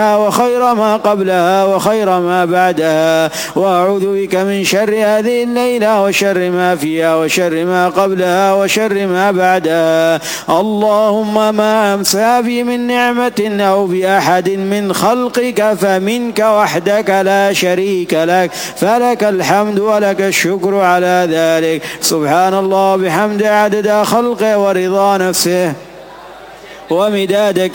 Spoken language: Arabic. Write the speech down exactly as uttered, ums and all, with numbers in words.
وخير ما قبلها وخير ما بعدها، وأعوذ بك من شر هذه الليلة وشر ما فيها وشر ما قبلها وشر ما بعدها. اللهم ما أمسى بي من نعمة أو بأحد من خلقك فمنك وحدك لا شريك لك، فلك الحمد ولك الشكر على ذلك. سبحان الله بحمد عدد خلقه ورضا نفسه ومداد